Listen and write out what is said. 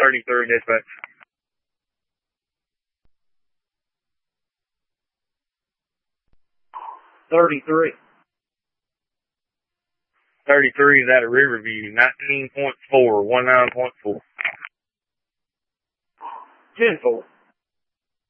33 dispatch. 33. 33 is out of Riverview, 19.4, 19.4. 10-4.